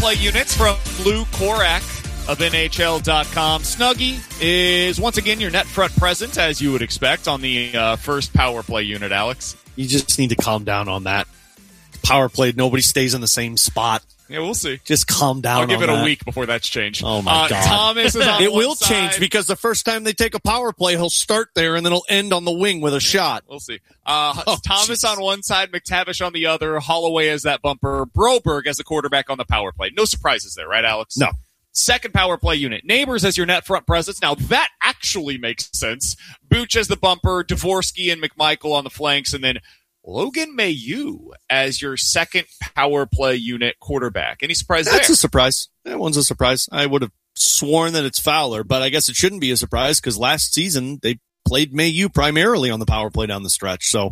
play units from Lou Korak of NHL.com. Snuggie is once again your net front presence, as you would expect, on the first power play unit, Alex. You just need to calm down on that. Power play, nobody stays in the same spot. Yeah, we'll see. Just calm down. I'll give it a week before that's changed. Oh, my God. Thomas is on It one will side. change because the first time they take a power play, he'll start there and then he'll end on the wing with a shot. We'll see. Thomas on one side, McTavish on the other, Holloway as that bumper, Broberg as the quarterback on the power play. No surprises there, right, Alex? No. Second power play unit. Neighbors as your net front presence. Now, that actually makes sense. Booch as the bumper, Dvorsky and McMichael on the flanks, and then Logan Mailloux as your second power play unit quarterback. Any surprise there? That's a surprise. That one's a surprise. I would have sworn that it's Fowler, but I guess it shouldn't be a surprise because last season they played Mailloux primarily on the power play down the stretch. So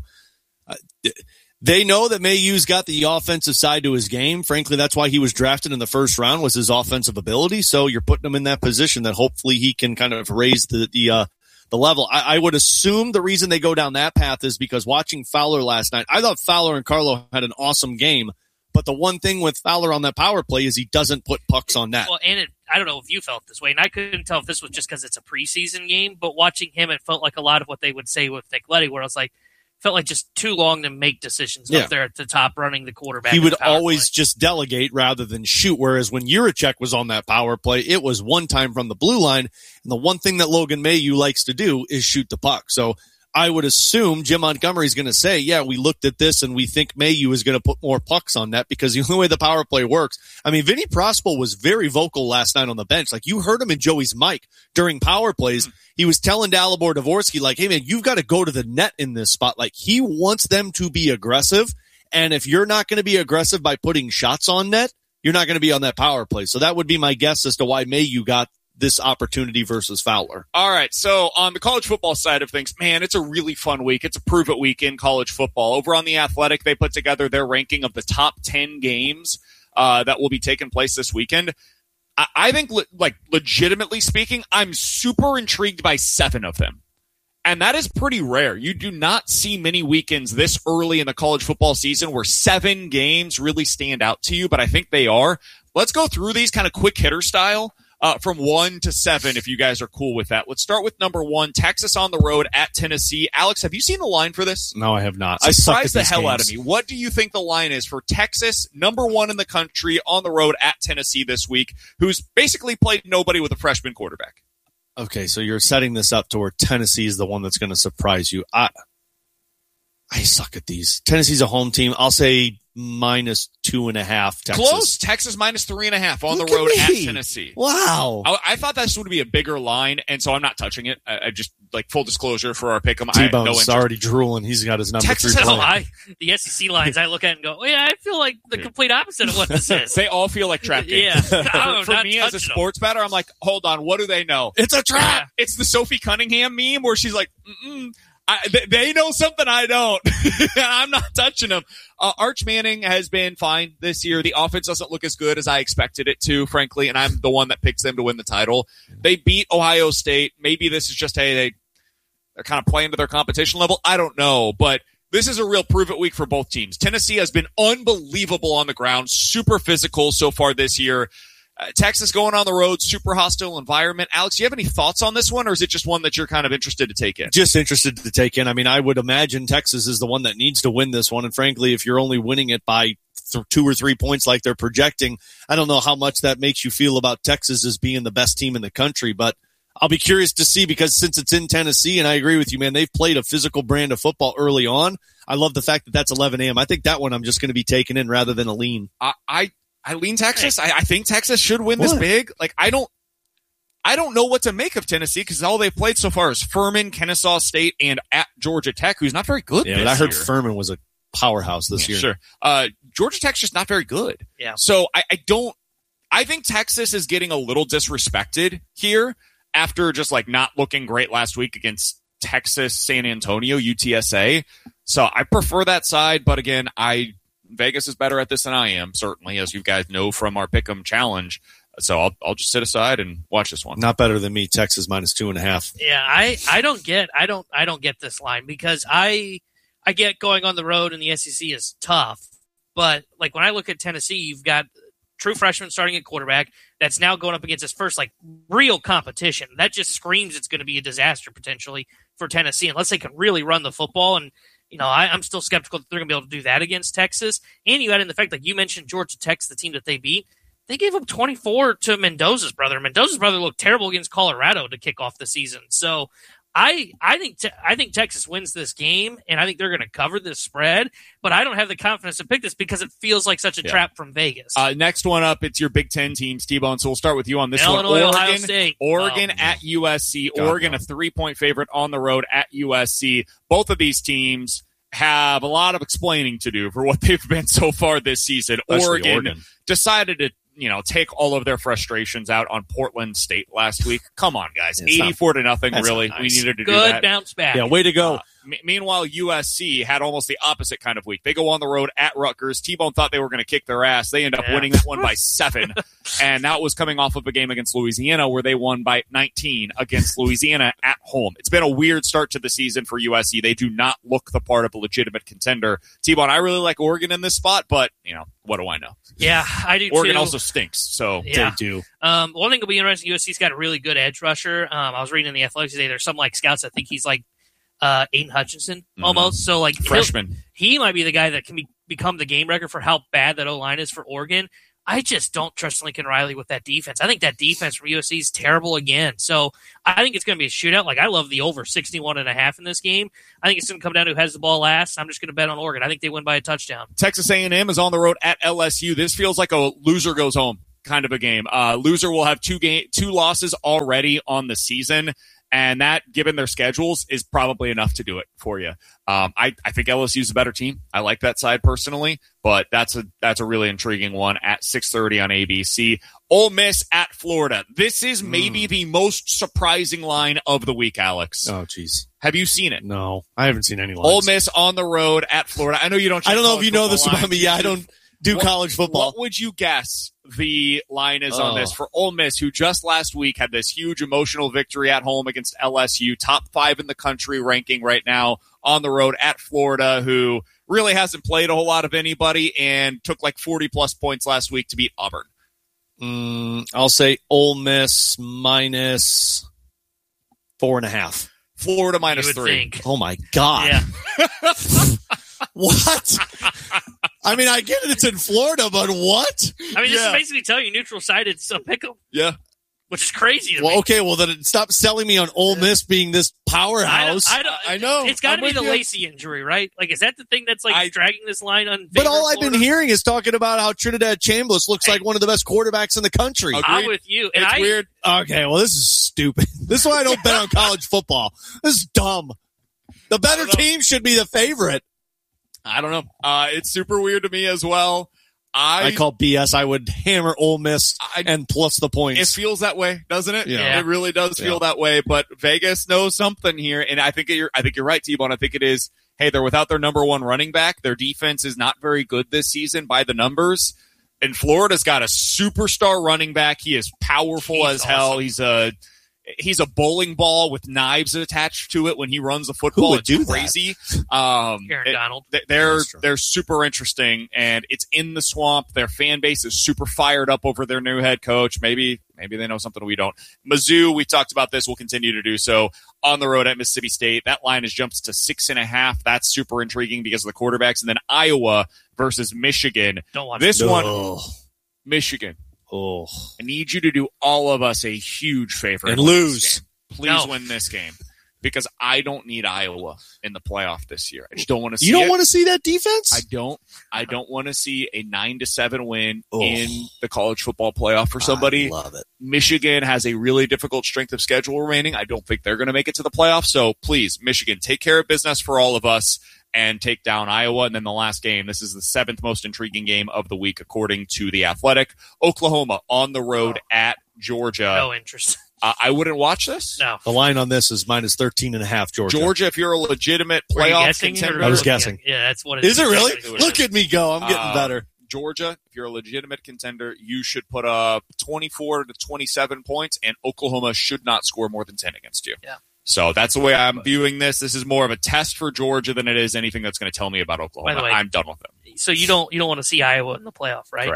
they know that Mayhew's got the offensive side to his game. Frankly, that's why he was drafted in the first round, was his offensive ability. So you're putting him in that position that hopefully he can kind of raise the level. I would assume the reason they go down that path is because watching Fowler last night, I thought Fowler and Carlo had an awesome game, but the one thing with Fowler on that power play is he doesn't put pucks on net. Well, and I don't know if you felt this way, and I couldn't tell if this was just because it's a preseason game, but watching him, it felt like a lot of what they would say with Nick Leddy, where I was like, felt like just too long to make decisions up there at the top running the quarterback. He would always just delegate rather than shoot, whereas when Juracek was on that power play, it was one time from the blue line, and the one thing that Logan Mailloux likes to do is shoot the puck. So I would assume Jim Montgomery's going to say, yeah, we looked at this and we think Mailloux is going to put more pucks on net because the only way the power play works. I mean, Vinny Prospal was very vocal last night on the bench. Like, you heard him in Joey's mic during power plays. He was telling Dalibor Dvorsky, like, hey, man, you've got to go to the net in this spot. Like, he wants them to be aggressive. And if you're not going to be aggressive by putting shots on net, you're not going to be on that power play. So that would be my guess as to why Mailloux got this opportunity versus Fowler. All right, so on the college football side of things, man, it's a really fun week. It's a prove-it week in college football. Over on The Athletic, they put together their ranking of the top 10 games that will be taking place this weekend. I think, legitimately speaking, I'm super intrigued by 7 of them. And that is pretty rare. You do not see many weekends this early in the college football season where 7 games really stand out to you, but I think they are. Let's go through these kind of quick hitter style. From 1 to 7, if you guys are cool with that. Let's start with number 1, Texas on the road at Tennessee. Alex, have you seen the line for this? No, I have not. Surprised the hell out of me. What do you think the line is for Texas, number 1 in the country, on the road at Tennessee this week, who's basically played nobody with a freshman quarterback? Okay, so you're setting this up to where Tennessee is the one that's going to surprise you. I suck at these. Tennessee's a home team. I'll say -2.5 Texas. Close. Texas -3.5 on the road at Tennessee. Wow. I thought this would be a bigger line, and so I'm not touching it. I just, full disclosure for our pick 'em. T-Bone's already drooling. He's got his number Texas 3 has the SEC lines I look at and go, I feel like the complete opposite of what this is. They all feel like trap games. Yeah. For me as a sports bettor, I'm like, hold on, what do they know? It's a trap. Yeah. It's the Sophie Cunningham meme where she's like, they know something I don't. I'm not touching them. Arch Manning has been fine this year. The offense doesn't look as good as I expected it to, frankly, and I'm the one that picks them to win the title. They beat Ohio State. Maybe this is just, they're kind of playing to their competition level. I don't know, but this is a real prove-it week for both teams. Tennessee has been unbelievable on the ground, super physical so far this year. Texas going on the road, super hostile environment. Alex, do you have any thoughts on this one, or is it just one that you're kind of interested to take in? Just interested to take in. I mean, I would imagine Texas is the one that needs to win this one. And frankly, if you're only winning it by 2 or 3 points like they're projecting, I don't know how much that makes you feel about Texas as being the best team in the country. But I'll be curious to see, because since it's in Tennessee, and I agree with you, man, they've played a physical brand of football early on. I love the fact that that's 11 a.m. I think that one I'm just going to be taking in rather than a lean. I lean Texas. I think Texas should win this big. I don't know what to make of Tennessee because all they've played so far is Furman, Kennesaw State, and at Georgia Tech, who's not very good this year. I heard Furman was a powerhouse this year. Sure. Georgia Tech's just not very good. Yeah. So I think Texas is getting a little disrespected here after just not looking great last week against Texas, San Antonio, UTSA. So I prefer that side, but again, Vegas is better at this than I am, certainly, as you guys know from our Pick'em challenge. So I'll just sit aside and watch this one. Not better than me. Texas -2.5. Yeah, I don't get this line because I get going on the road and the SEC is tough, but when I look at Tennessee, you've got true freshman starting at quarterback that's now going up against his first real competition. That just screams it's going to be a disaster potentially for Tennessee unless they can really run the football. And I'm still skeptical that they're going to be able to do that against Texas. And you add in the fact, you mentioned Georgia Tech's the team that they beat. They gave up 24 to Mendoza's brother. Mendoza's brother looked terrible against Colorado to kick off the season. So I think Texas wins this game, and I think they're going to cover this spread. But I don't have the confidence to pick this because it feels like such a trap from Vegas. Next one up, it's your Big Ten teams, T-Bone. So we'll start with you on this Illinois, one. Ohio State. Oregon at USC. Oregon, a 3-point favorite on the road at USC. Both of these teams have a lot of explaining to do for what they've been so far this season. Oregon decided to take all of their frustrations out on Portland State last week. Come on, guys. 84-0, really. Nice. We needed to do Good that. bounce back. Yeah, way to go. Meanwhile, USC had almost the opposite kind of week. They go on the road at Rutgers. T-Bone thought they were going to kick their ass. They end up winning that one by 7. And that was coming off of a game against Louisiana where they won by 19 against Louisiana at home. It's been a weird start to the season for USC. They do not look the part of a legitimate contender. T-Bone, I really like Oregon in this spot, but, what do I know? Yeah, I do Oregon too. also stinks, so Yeah. they do. One thing will be interesting, USC's got a really good edge rusher. I was reading in the Athletics today, there's some scouts that think he's Aiden Hutchinson almost. So freshman. He might be the guy that can become the game record for how bad that O-line is for Oregon. I just don't trust Lincoln Riley with that defense. I think that defense from USC is terrible again. So I think it's going to be a shootout. I love the over 61.5 in this game. I think it's going to come down to who has the ball last. I'm just going to bet on Oregon. I think they win by a touchdown. Texas A&M is on the road at LSU. This feels like a loser goes home kind of a game. Loser will have two losses already on the season. And that, given their schedules, is probably enough to do it for you. I think LSU is a better team. I like that side personally, but that's a really intriguing one at 6:30 on ABC. Ole Miss at Florida. This is maybe the most surprising line of the week, Alex. Oh, jeez. Have you seen it? No, I haven't seen any lines. Ole Miss on the road at Florida. I know you don't. I don't know if you know this about me. Yeah, I don't do college football. What would you guess the line is on this for Ole Miss, who just last week had this huge emotional victory at home against LSU, top 5 in the country ranking right now, on the road at Florida, who really hasn't played a whole lot of anybody and took 40-plus points last week to beat Auburn? I'll say Ole Miss minus 4.5. Florida minus 3. Think. Oh, my God. Yeah. What? I mean, I get it. It's in Florida, but what? I mean, this is basically telling you neutral side. It's a pick 'em. Yeah. Which is crazy to me. Well, okay. Well, then stop selling me on Ole Miss being this powerhouse. I know. It's got to be the Lacey injury, right? Is that the thing that's dragging this line on? But all I've been hearing is talking about how Trinidad Chambliss looks like one of the best quarterbacks in the country. I'm with you. And it's weird. Okay, well, this is stupid. This is why I don't bet on college football. This is dumb. The better team should be the favorite. I don't know. It's super weird to me as well. I call BS. I would hammer Ole Miss and plus the points. It feels that way, doesn't it? Yeah. It really does feel that way. But Vegas knows something here, and I think you're right, T-Bone. I think it is. Hey, they're without their number 1 running back. Their defense is not very good this season by the numbers. And Florida's got a superstar running back. He is powerful as hell. Awesome. He's a bowling ball with knives attached to it when he runs the football. Who would it's do crazy. Aaron Donald. They're super interesting, and it's in the swamp. Their fan base is super fired up over their new head coach. Maybe they know something we don't. Mizzou, we talked about this. We'll continue to do so on the road at Mississippi State. That line has jumped to 6.5. That's super intriguing because of the quarterbacks. And then Iowa versus Michigan. Don't watch this one. Michigan. Oh, I need you to do all of us a huge favor and lose. Please win this game, because I don't need Iowa in the playoff this year. I just don't want to see. You don't it. want to see that defense? I don't want to see a 9-7 win in the college football playoff for somebody. I love it. Michigan has a really difficult strength of schedule remaining. I don't think they're going to make it to the playoff. So please, Michigan, take care of business for all of us and take down Iowa. And then the last game, this is the 7th most intriguing game of the week, according to The Athletic. Oklahoma on the road at Georgia. No interest. I wouldn't watch this. No. The line on this is minus 13.5, Georgia. Georgia, if you're a legitimate playoff contender. I was guessing. Yeah, that's what it is. Is it really? Look at me go. I'm getting better. Georgia, if you're a legitimate contender, you should put up 24 to 27 points, and Oklahoma should not score more than 10 against you. Yeah. So that's the way I'm viewing this. This is more of a test for Georgia than it is anything that's going to tell me about Oklahoma. By the way, I'm done with them. So you don't want to see Iowa in the playoff, right? Correct.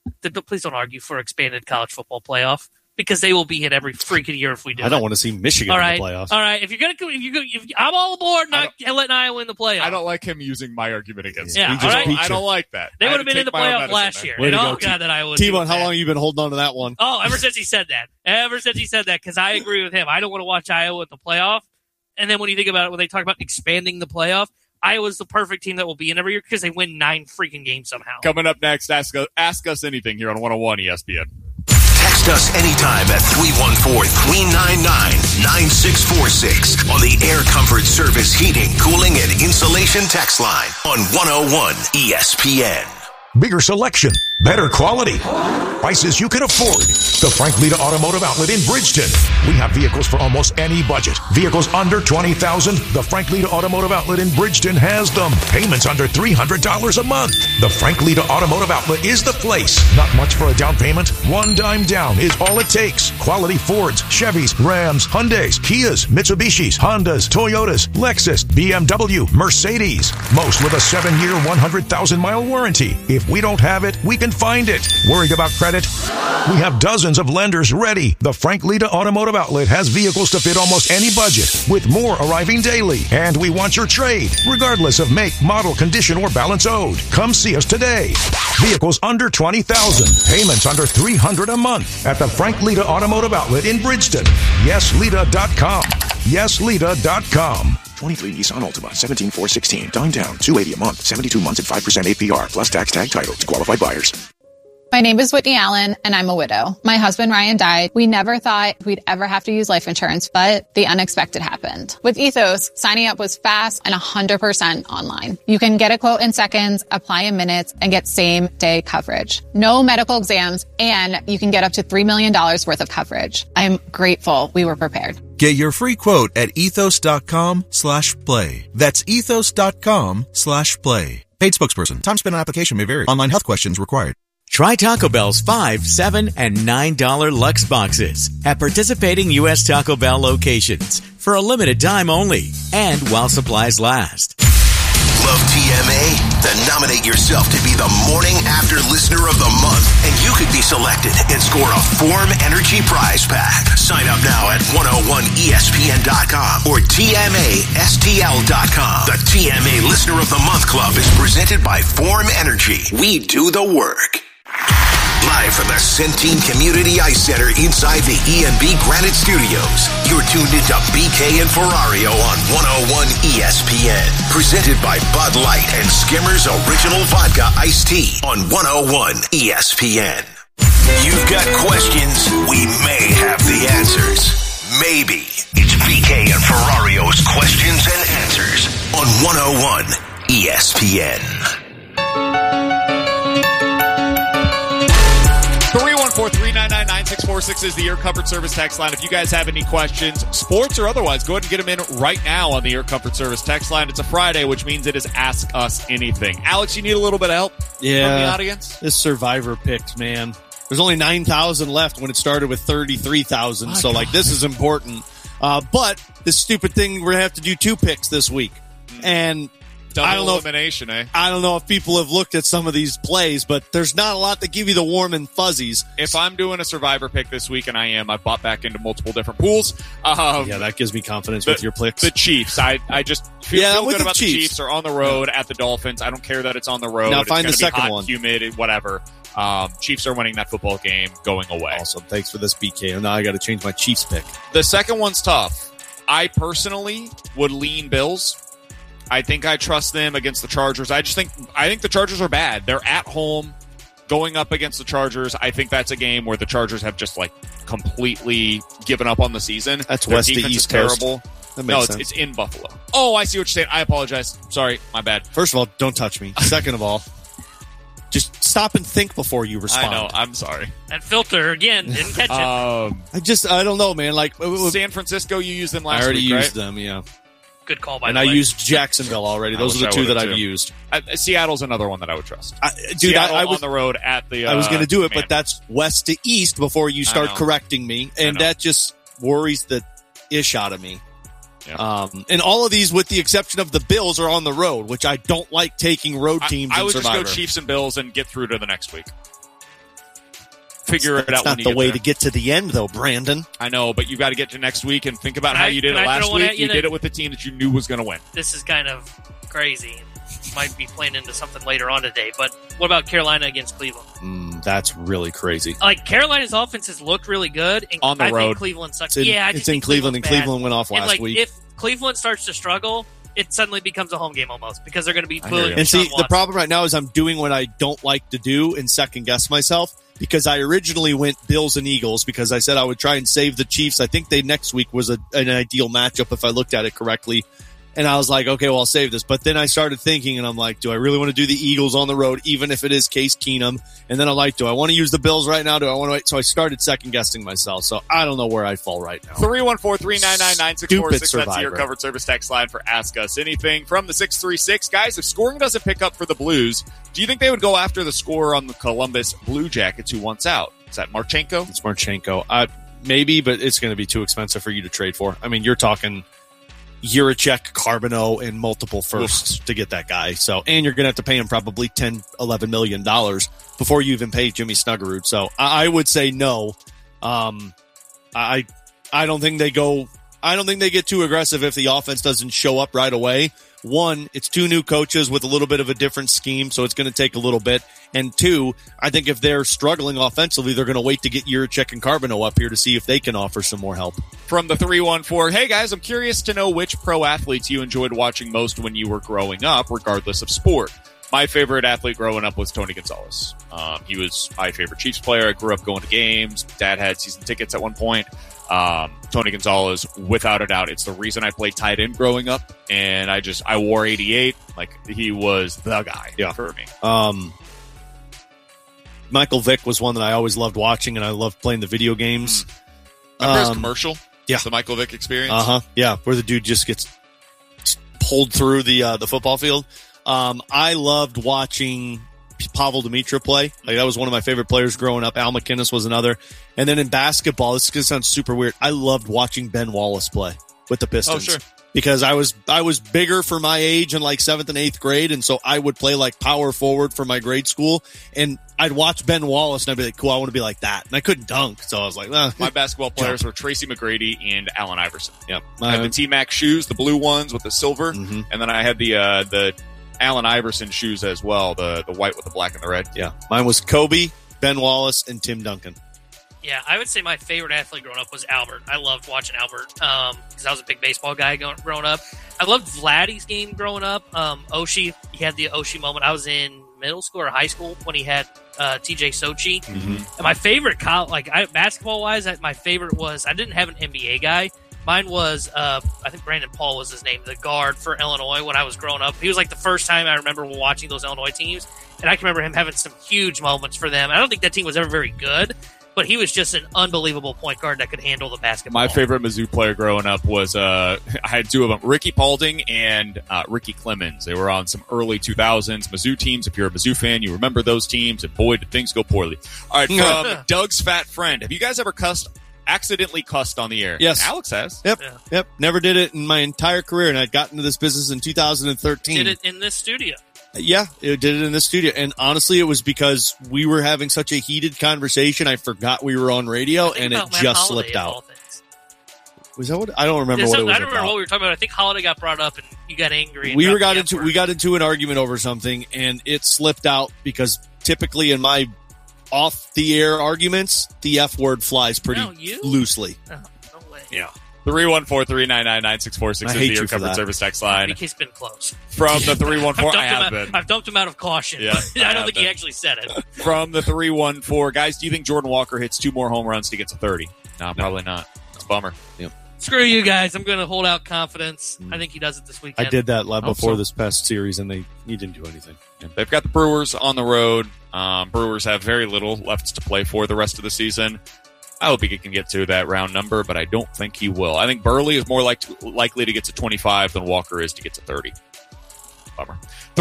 please don't argue for expanded college football playoff, because they will be hit every freaking year if we do. I don't want to see Michigan in the playoffs. All right, if I'm all aboard not letting Iowa in the playoffs. I don't like him using my argument against me. I don't like that. They would have been in the playoff last year. T-Bone, how long have you been holding on to that one? Oh, ever since he said that. Because I agree with him. I don't want to watch Iowa in the playoff. And then when you think about it, when they talk about expanding the playoff, Iowa's the perfect team that will be in every year because they win 9 freaking games somehow. Coming up next, ask us anything here on 101 ESPN. Text us anytime at 314-399-9646 on the Air Comfort Service Heating, Cooling, and Insulation text line on 101 ESPN. Bigger selection, better quality, prices you can afford. The Frank Lita Automotive Outlet in Bridgeton. We have vehicles for almost any budget. Vehicles under $20,000. The Frank Lita Automotive Outlet in Bridgeton has them. Payments under $300 a month. The Frank Lita Automotive Outlet is the place. Not much for a down payment. $1 down is all it takes. Quality Fords, Chevys, Rams, Hyundais, Kias, Mitsubishis, Hondas, Toyotas, Lexus, BMW, Mercedes. Most with a 7-year, 100,000-mile warranty. If we don't have it, we can find it. Worried about credit? We have dozens of lenders ready. The Frank Lita Automotive Outlet has vehicles to fit almost any budget, with more arriving daily. And we want your trade, regardless of make, model, condition, or balance owed. Come see us today. Vehicles under $20,000. Payments under $300 a month at the Frank Lita Automotive Outlet in Bridgeton. YesLita.com. YesLita.com. 23 Nissan Altima, 17,416. Down, $280 a month, 72 months at 5% APR, plus tax tag title to qualified buyers. My name is Whitney Allen, and I'm a widow. My husband, Ryan, died. We never thought we'd ever have to use life insurance, but the unexpected happened. With Ethos, signing up was fast and 100% online. You can get a quote in seconds, apply in minutes, and get same-day coverage. No medical exams, and you can get up to $3 million worth of coverage. I'm grateful we were prepared. Get your free quote at ethos.com/play. That's ethos.com/play. Paid spokesperson. Time spent on application may vary. Online health questions required. Try Taco Bell's $5, $7, and $9 Lux boxes at participating U.S. Taco Bell locations for a limited time only and while supplies last. Love TMA? Then nominate yourself to be the Morning After Listener of the Month, and you could be selected and score a Form Energy prize pack. Sign up now at 101ESPN.com or TMASTL.com. The TMA Listener of the Month Club is presented by Form Energy. We do the work. Live from the Centene Community Ice Center inside the EMB Granite Studios, you're tuned into BK and Ferrario on 101 ESPN. Presented by Bud Light and Skimmers Original Vodka Iced Tea on 101 ESPN. You've got questions, we may have the answers. Maybe. It's BK and Ferrario's Questions and Answers on 101 ESPN. 314-399-9646 is the Air Comfort Service text line. If you guys have any questions, sports or otherwise, go ahead and get them in right now on the Air Comfort Service text line. It's a Friday, which means it is Ask Us Anything. Alex, you need a little bit of help from the audience? This Survivor picks, man. There's only 9,000 left when it started with 33,000, so God. This is important. But this stupid thing, we're going to have to do 2 picks this week. And I don't know I don't know if people have looked at some of these plays, but there's not a lot that give you the warm and fuzzies. If I'm doing a Survivor pick this week, and I've bought back into multiple different pools. That gives me confidence with your picks. The Chiefs. I just feel good about the Chiefs. Are on the road at the Dolphins. I don't care that it's on the road. Now find the second hot, one. Humid, whatever. Chiefs are winning that football game going away. Awesome. Thanks for this, BK. Now I got to change my Chiefs pick. The second one's tough. I personally would lean Bills. I think I trust them against the Chargers. I think the Chargers are bad. They're at home going up against the Chargers. I think that's a game where the Chargers have just completely given up on the season. That's Their west to defense east is terrible. Coast. That makes sense. It's in Buffalo. Oh, I see what you're saying. I apologize. Sorry, my bad. First of all, don't touch me. Second of all, just stop and think before you respond. I know. I'm sorry. That filter again didn't catch it. I don't know, man. San Francisco, you used them last week, I already used right? them, yeah. Good call by and the way. I used Jacksonville already. Those are the 2 that I've used. Seattle's another one that I would trust. I was on the road at the. I was going to do it, but that's west to east before you start correcting me, and that just worries the ish out of me. Yeah. And all of these, with the exception of the Bills, are on the road, which I don't like taking road teams. I would in Survivor. just go Chiefs and Bills and get through to the next week. figure it out. That's not the way to get to the end, though, Brandon. I know, but you've got to get to next week and think about how you did it last week. You did it with the team that you knew was going to win. This is kind of crazy. Might be playing into something later on today, but what about Carolina against Cleveland? That's really crazy. Like, Carolina's offense has looked really good. And on the road. I think Cleveland sucks. It's in Cleveland, and Cleveland went off last week. If Cleveland starts to struggle, it suddenly becomes a home game almost because they're going to be bullying. And see, the problem right now is I'm doing what I don't like to do and second guess myself, because I originally went Bills and Eagles because I said I would try and save the Chiefs. I think next week was an ideal matchup if I looked at it correctly. And I was like, okay, well, I'll save this. But then I started thinking, and I'm like, do I really want to do the Eagles on the road, even if it is Case Keenum? And then I'm like, do I want to use the Bills right now? Do I want to wait? So I started second-guessing myself. So I don't know where I fall right now. 314-399-9646. That's your covered service text line for Ask Us Anything. From the 636, guys, if scoring doesn't pick up for the Blues, do you think they would go after the scorer on the Columbus Blue Jackets who wants out? Is that Marchenko? It's Marchenko. Maybe, but it's going to be too expensive for you to trade for. I mean, you're talking Jiricek, Carbonneau, and multiple firsts to get that guy. So, and you're going to have to pay him probably $10, $11 million before you even pay Jimmy Snuggerud. So I would say no. I don't think they go. I don't think they get too aggressive if the offense doesn't show up right away. One, it's two new coaches with a little bit of a different scheme, so it's going to take a little bit. And two, I think if they're struggling offensively, they're going to wait to get Jiricek and Carbonneau up here to see if they can offer some more help. From the 314, hey guys, I'm curious to know which pro athletes you enjoyed watching most when you were growing up, regardless of sport. My favorite athlete growing up was Tony Gonzalez. He was my favorite Chiefs player. I grew up going to games. Dad had season tickets at one point. Tony Gonzalez, without a doubt, it's the reason I played tight end growing up, and I wore 88. Like, he was the guy for me. Michael Vick was one that I always loved watching, and I loved playing the video games. Remember his commercial? Yeah. The Michael Vick experience? Yeah, where the dude just gets pulled through the football field. I loved watching Pavel Demitra play. Like, that was one of my favorite players growing up. Al McInnes was another. And then in basketball, this is going to sound super weird, I loved watching Ben Wallace play with the Pistons. Oh, sure. Because I was bigger for my age in like 7th and 8th grade, and so I would play like power forward for my grade school, and I'd watch Ben Wallace and I'd be like, cool, I want to be like that. And I couldn't dunk, so I was like, My basketball players were Tracy McGrady and Allen Iverson. Yep. I had the T-Mac shoes, the blue ones with the silver, and then I had the Allen Iverson shoes as well, the white with the black and the red. Yeah. Mine was Kobe, Ben Wallace, and Tim Duncan. Yeah, I would say my favorite athlete growing up was Albert. I loved watching Albert because I was a big baseball guy growing up. I loved Vladdy's game growing up. Oshie, he had the Oshie moment. I was in middle school or high school when he had TJ Sochi. And my favorite, basketball-wise, my favorite was, I didn't have an NBA guy. Mine was, I think Brandon Paul was his name, the guard for Illinois when I was growing up. He was like the first time I remember watching those Illinois teams, and I can remember him having some huge moments for them. I don't think that team was ever very good, but he was just an unbelievable point guard that could handle the basketball. My favorite Mizzou player growing up was, I had two of them, Ricky Paulding and Ricky Clemens. They were on some early 2000s Mizzou teams. If you're a Mizzou fan, you remember those teams, and boy, did things go poorly. All right, from Doug's Fat Friend, have you guys ever accidentally cussed on the air? Yes. Alex has. Yep. Never did it in my entire career, and I got into this business in 2013. Did it in this studio. Yeah, it did it in the studio. And honestly, it was because we were having such a heated conversation, I forgot we were on radio, and it just slipped out. Was that what? I don't remember what it was I don't remember what we were talking about. I think Holiday got brought up, and you got angry. And we got into an argument over something, and it slipped out because typically in my off-the-air arguments, the F word flies pretty loosely. Oh, no way. Yeah. 314-399-9646 is your covered service text line. I think he's been close. From the 314, I've dumped him out of caution. Yeah, I don't think he actually said it. From the 314, guys, do you think Jordan Walker hits 2 more home runs to get to 30? No, probably not. It's a bummer. Yep. Screw you guys. I'm going to hold out confidence. I think he does it this weekend. I did that before this past series, and he didn't do anything. Yeah, they've got the Brewers on the road. Brewers have very little left to play for the rest of the season. I hope he can get to that round number, but I don't think he will. I think Burley is more likely to get to 25 than Walker is to get to 30. Bummer.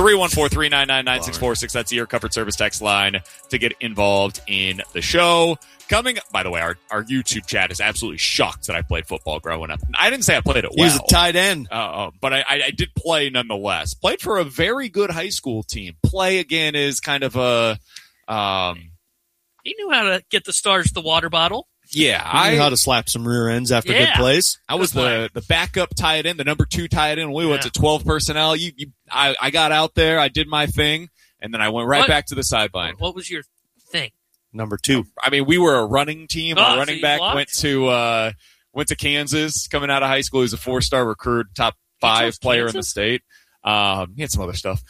314-399-9646. That's your covered service text line to get involved in the show. By the way, our YouTube chat is absolutely shocked that I played football growing up. I didn't say I played it well. He was a tight end. But I did play nonetheless. Played for a very good high school team. Play, again, is kind of a... He knew how to get the Stars the water bottle. Yeah, I knew how to slap some rear ends after good plays. I was the backup tight end, the number 2 tight end. We went to 12 personnel. I got out there, I did my thing, and then I went back to the sideline. What was your thing? Number 2. I mean, we were a running team. Our running back went to Kansas coming out of high school. He was a 4-star recruit, top 5 player in the state. He had some other stuff.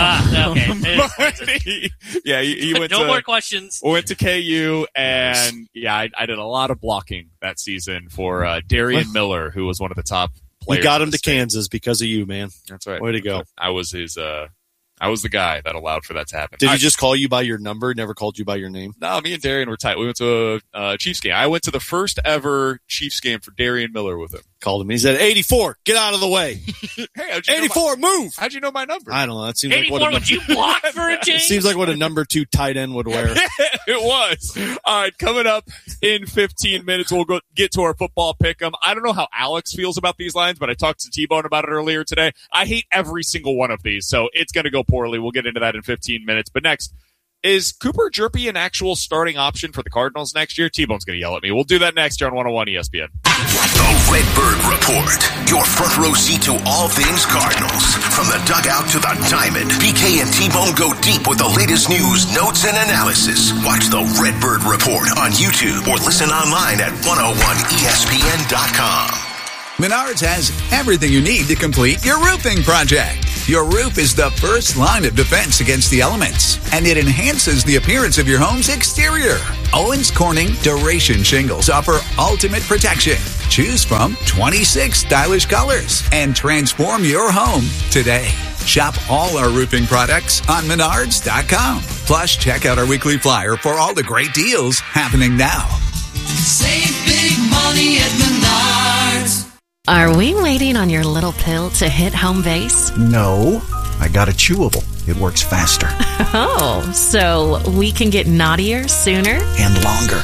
Okay. He went no more questions. Went to KU, and I did a lot of blocking that season for Darian Miller, who was one of the top players. We got him to Kansas because of you, man. That's right. Way to go. I was I was the guy that allowed for that to happen. Did he just call you by your number? Never called you by your name? No, me and Darian were tight. We went to a Chiefs game. I went to the first ever Chiefs game for Darian Miller with him. Called him. He said, 84, get out of the way. Hey, 84, move. How'd you know my number? I don't know. That seems 84, like would you block for a change? It seems like what a number 2 tight end would wear. It was. All right, coming up in 15 minutes, we'll get to our football pick'em. I don't know how Alex feels about these lines, but I talked to T-Bone about it earlier today. I hate every single one of these, so it's going to go poorly. We'll get into that in 15 minutes. But next, is Cooper Jerpy an actual starting option for the Cardinals next year? T-Bone's going to yell at me. We'll do that next year on 101 ESPN. The Redbird Report, your front row seat to all things Cardinals. From the dugout to the diamond, BK and T-Bone go deep with the latest news, notes, and analysis. Watch the Redbird Report on YouTube or listen online at 101ESPN.com. Menards has everything you need to complete your roofing project. Your roof is the first line of defense against the elements, and it enhances the appearance of your home's exterior. Owens Corning Duration Shingles offer ultimate protection. Choose from 26 stylish colors and transform your home today. Shop all our roofing products on Menards.com. Plus, check out our weekly flyer for all the great deals happening now. Save big money at Menards. Are we waiting on your little pill to hit home base? No, I got a chewable. It works faster. Oh, so we can get naughtier sooner? And longer.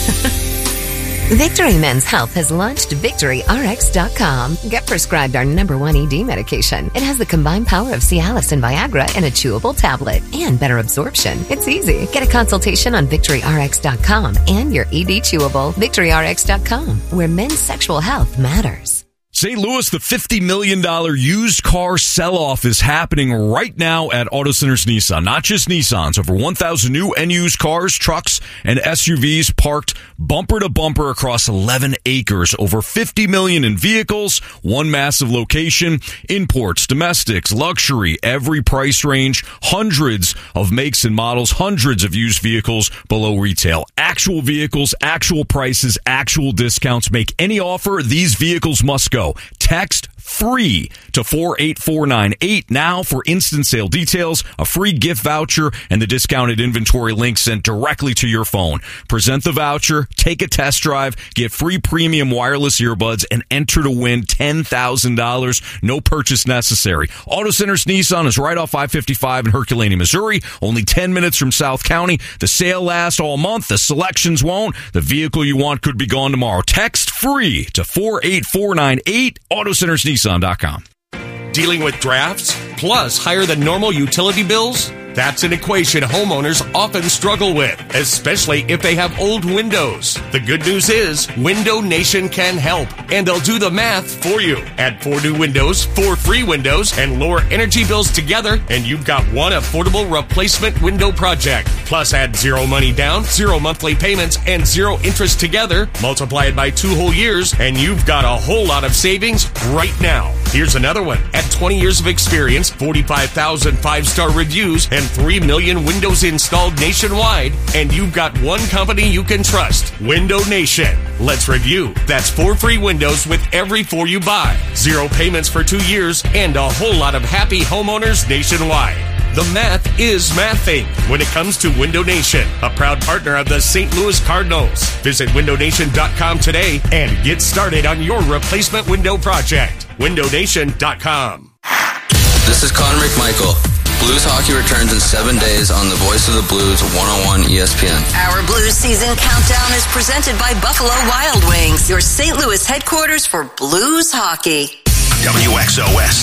Victory Men's Health has launched VictoryRx.com. Get prescribed our #1 ED medication. It has the combined power of Cialis and Viagra in a chewable tablet and better absorption. It's easy. Get a consultation on VictoryRx.com and your ED chewable. VictoryRx.com, where men's sexual health matters. St. Louis, the $50 million used car sell-off is happening right now at Auto Centers Nissan. Not just Nissans. Over 1,000 new and used cars, trucks, and SUVs parked bumper to bumper across 11 acres. Over 50 million in vehicles, one massive location, imports, domestics, luxury, every price range, hundreds of makes and models, hundreds of used vehicles below retail. Actual vehicles, actual prices, actual discounts. Make any offer, these vehicles must go. Text free to 48498 now for instant sale details, a free gift voucher, and the discounted inventory link sent directly to your phone. Present the voucher, take a test drive, get free premium wireless earbuds, and enter to win $10,000. No purchase necessary. Auto Centers Nissan is right off I-55 in Herculaneum, Missouri. Only 10 minutes from South County. The sale lasts all month. The selections won't. The vehicle you want could be gone tomorrow. Text free to 48498. AutoCentersNissan.com. Dealing with drafts, plus higher than normal utility bills? That's an equation homeowners often struggle with, especially if they have old windows. The good news is, Window Nation can help, and they'll do the math for you. Add 4 new windows, 4 free windows, and lower energy bills together, and you've got one affordable replacement window project. Plus, add 0 money down, 0 monthly payments, and 0 interest together. Multiply it by 2 whole years, and you've got a whole lot of savings right now. Here's another one. At 20 years of experience, 45,000 5-star reviews, and 3 million windows installed nationwide, and you've got one company you can trust, Window Nation. Let's review. That's 4 free windows with every 4 you buy, 0 payments for 2 years, and a whole lot of happy homeowners nationwide. The math is mathing when it comes to Window Nation, a proud partner of the St. Louis Cardinals. Visit windownation.com today and get started on your replacement window project. windownation.com. This is Connor McMichael. Blues hockey returns in 7 days on the Voice of the Blues 101 ESPN. Our Blues season countdown is presented by Buffalo Wild Wings, your St. Louis headquarters for Blues hockey. WXOS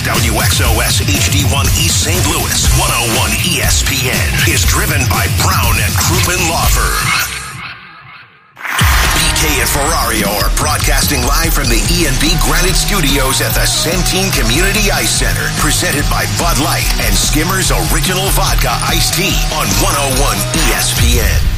HD1 East St. Louis 101 ESPN is driven by Brown and Crouppen Law Firm. and Ferrario are broadcasting live from the E&B Granite Studios at the Centene Community Ice Center, presented by Bud Light and Skimmer's Original Vodka Iced Tea on 101 ESPN.